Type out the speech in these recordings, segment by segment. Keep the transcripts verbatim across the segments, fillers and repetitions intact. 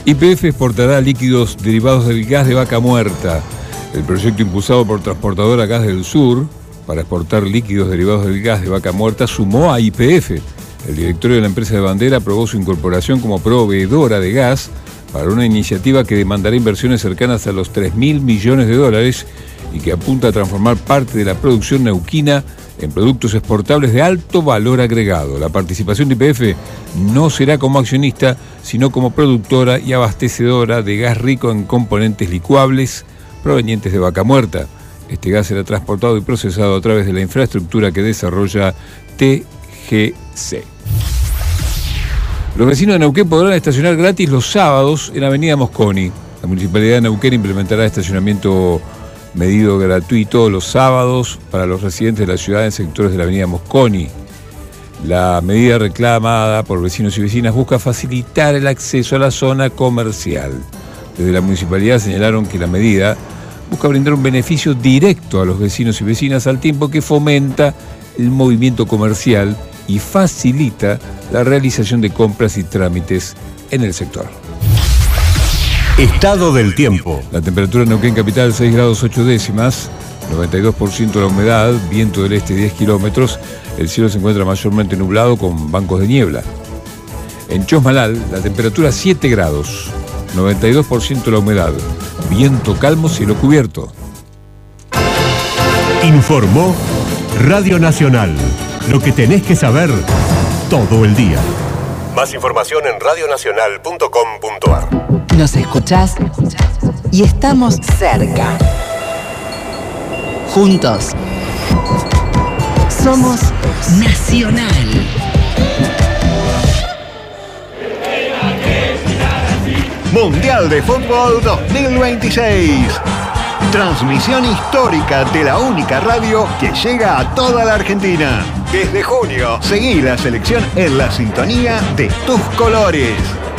Y P F exportará líquidos derivados del gas de vaca muerta. El proyecto impulsado por Transportadora Gas del Sur para exportar líquidos derivados del gas de vaca muerta sumó a Y P F. El directorio de la empresa de bandera aprobó su incorporación como proveedora de gas para una iniciativa que demandará inversiones cercanas a los tres mil millones de dólares y que apunta a transformar parte de la producción neuquina en productos exportables de alto valor agregado. La participación de Y P F no será como accionista, sino como productora y abastecedora de gas rico en componentes licuables provenientes de vaca muerta. Este gas será transportado y procesado a través de la infraestructura que desarrolla T G C. Los vecinos de Neuquén podrán estacionar gratis los sábados en Avenida Mosconi. La Municipalidad de Neuquén implementará estacionamiento medido gratuito los sábados para los residentes de la ciudad en sectores de la Avenida Mosconi. La medida reclamada por vecinos y vecinas busca facilitar el acceso a la zona comercial. Desde la municipalidad señalaron que la medida busca brindar un beneficio directo a los vecinos y vecinas al tiempo que fomenta el movimiento comercial y facilita la realización de compras y trámites en el sector. Estado del tiempo. La temperatura en Neuquén capital seis grados ocho décimas, noventa y dos por ciento la humedad, viento del este diez kilómetros, el cielo se encuentra mayormente nublado con bancos de niebla. En Chosmalal la temperatura siete grados, noventa y dos por ciento la humedad, viento calmo, cielo cubierto. Informó Radio Nacional, lo que tenés que saber todo el día. Más información en radio nacional punto com punto a r. Nos escuchás y estamos cerca. Juntos. Somos Nacional. Mundial de Fútbol dos mil veintiséis. Transmisión histórica de la única radio que llega a toda la Argentina. Desde junio, seguí la selección en la sintonía de tus colores.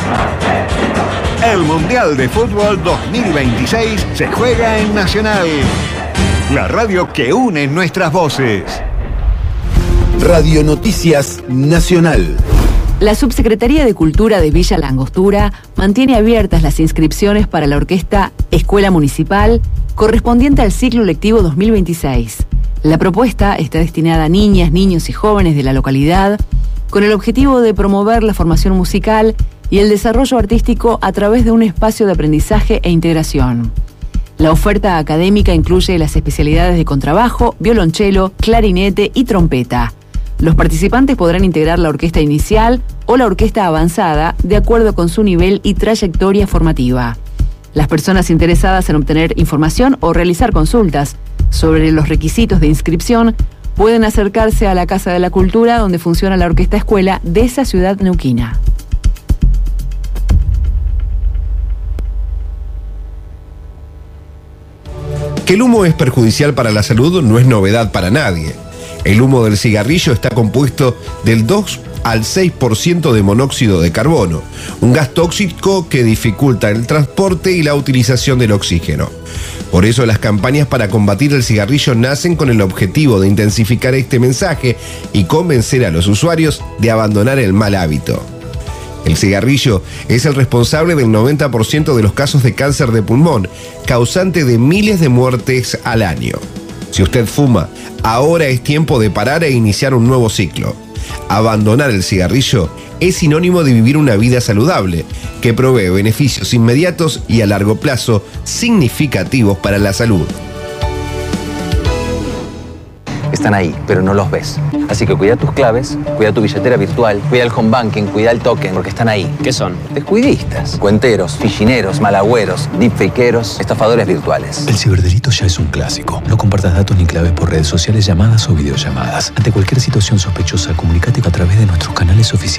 El Mundial de Fútbol dos mil veintiséis se juega en Nacional, la radio que une nuestras voces. Radio Noticias Nacional. La Subsecretaría de Cultura de Villa La Angostura mantiene abiertas las inscripciones para la orquesta Escuela Municipal correspondiente al ciclo lectivo dos mil veintiséis. La propuesta está destinada a niñas, niños y jóvenes de la localidad con el objetivo de promover la formación musical y el desarrollo artístico a través de un espacio de aprendizaje e integración. La oferta académica incluye las especialidades de contrabajo, violonchelo, clarinete y trompeta. Los participantes podrán integrar la orquesta inicial o la orquesta avanzada de acuerdo con su nivel y trayectoria formativa. Las personas interesadas en obtener información o realizar consultas sobre los requisitos de inscripción pueden acercarse a la Casa de la Cultura donde funciona la orquesta escuela de esa ciudad neuquina. Que el humo es perjudicial para la salud no es novedad para nadie. El humo del cigarrillo está compuesto del dos al seis por ciento de monóxido de carbono, un gas tóxico que dificulta el transporte y la utilización del oxígeno. Por eso las campañas para combatir el cigarrillo nacen con el objetivo de intensificar este mensaje y convencer a los usuarios de abandonar el mal hábito. El cigarrillo es el responsable del noventa por ciento de los casos de cáncer de pulmón, causante de miles de muertes al año. Si usted fuma, ahora es tiempo de parar e iniciar un nuevo ciclo. Abandonar el cigarrillo es sinónimo de vivir una vida saludable, que provee beneficios inmediatos y a largo plazo significativos para la salud. Están ahí, pero no los ves. Así que cuida tus claves, cuida tu billetera virtual, cuida el home banking, cuida el token, porque están ahí. ¿Qué son? Descuidistas, cuenteros, fichineros, malagüeros, deepfakeros, estafadores virtuales. El ciberdelito ya es un clásico. No compartas datos ni claves por redes sociales, llamadas o videollamadas. Ante cualquier situación sospechosa, comunícate a través de nuestros canales oficiales.